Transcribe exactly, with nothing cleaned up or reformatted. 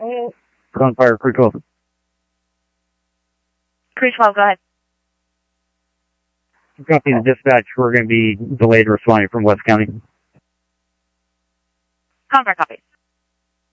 On fire, crew twelve. Crew twelve, go ahead. Copy the dispatch. We're going to be delayed responding from West County. Concord, copy.